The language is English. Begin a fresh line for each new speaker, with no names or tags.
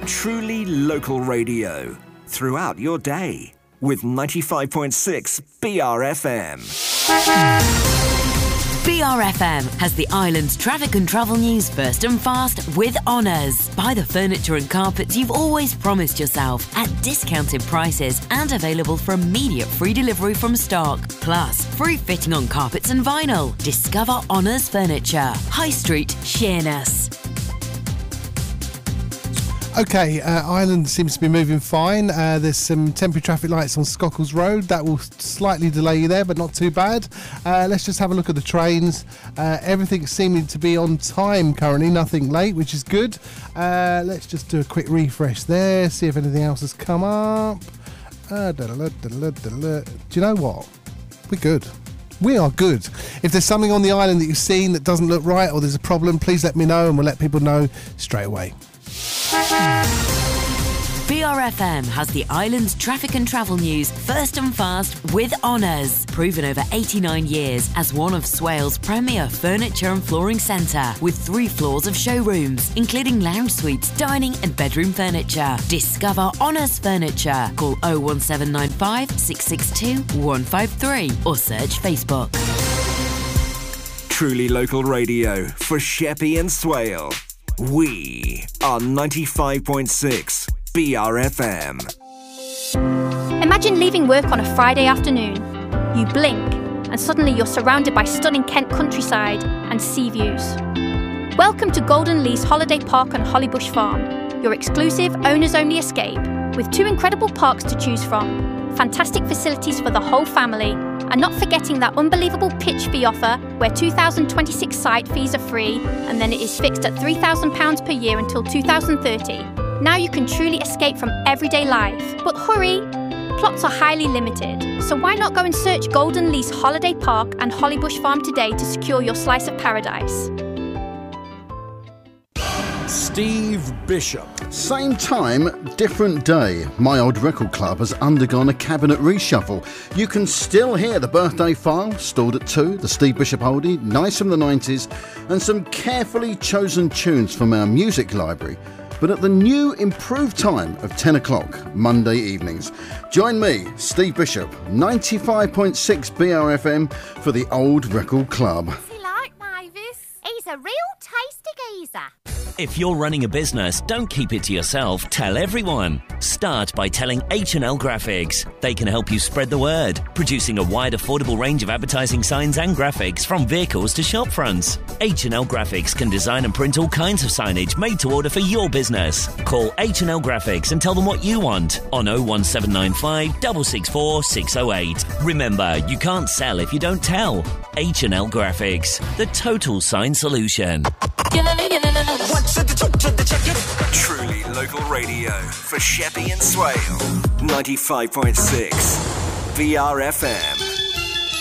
Truly local radio throughout your day with 95.6 BRFM.
BRFM has the island's traffic and travel news first and fast with Honours. Buy the furniture and carpets you've always promised yourself at discounted prices and available for immediate free delivery from stock. Plus, free fitting on carpets and vinyl. Discover Honours Furniture. High Street, Sheerness.
OK, Ireland seems to be moving fine. There's some temporary traffic lights on Scockles Road. That will slightly delay you there, but not too bad. Let's just have a look at the trains. Everything's seeming to be on time currently, nothing late, which is good. Let's just do a quick refresh there, see if anything else has come up. Do you know what? We're good. We are good. If there's something on the island that you've seen that doesn't look right or there's a problem, please let me know and we'll let people know straight away.
BRFM has the island's traffic and travel news first and fast with Honours. Proven over 89 years as one of Swale's premier furniture and flooring centre with 3 floors of showrooms, including lounge suites, dining and bedroom furniture. Discover Honours Furniture. Call 01795 662 153 or search Facebook.
Truly local radio for Sheppey and Swale. We are 95.6 BRFM.
Imagine leaving work on a Friday afternoon. You blink and suddenly you're surrounded by stunning Kent countryside and sea views. Welcome to Golden Lease Holiday Park on Hollybush Farm, your exclusive owners-only escape with 2 incredible parks to choose from, fantastic facilities for the whole family, and not forgetting that unbelievable pitch fee offer where 2026 site fees are free and then it is fixed at £3,000 per year until 2030. Now you can truly escape from everyday life. But hurry! Plots are highly limited, so why not go and search Golden Lease Holiday Park and Hollybush Farm today to secure your slice of paradise.
Steve Bishop.
Same time, different day. My Old Record Club has undergone a cabinet reshuffle. You can still hear the birthday file, stored at 2, the Steve Bishop oldie, nice from the 90s, and some carefully chosen tunes from our music library. But at the new improved time of 10 o'clock, Monday evenings. Join me, Steve Bishop, 95.6 BRFM for the Old Record Club.
What's he like, Mavis? He's a real tasty geezer.
If you're running a business, don't keep it to yourself. Tell everyone. Start by telling H&L Graphics. They can help you spread the word, producing a wide, affordable range of advertising signs and graphics from vehicles to shop fronts. H&L Graphics can design and print all kinds of signage made to order for your business. Call H&L Graphics and tell them what you want on 01795 664 608. Remember, you can't sell if you don't tell. H&L Graphics, the total sign solution.
Truly local radio for Sheppey and Swale. 95.6 BRFM.